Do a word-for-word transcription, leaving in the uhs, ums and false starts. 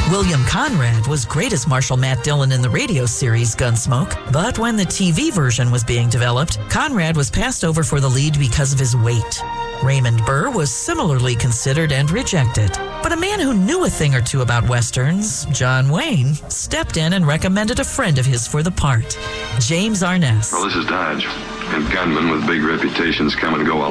William Conrad was great as Marshal Matt Dillon in the radio series Gunsmoke, but when the T V version was being developed, Conrad was passed over for the lead because of his weight. Raymond Burr was similarly considered and rejected. But a man who knew a thing or two about Westerns, John Wayne, stepped in and recommended a friend of his for the part, James Arness. Well, this is Dodge, and gunmen with big reputations come and go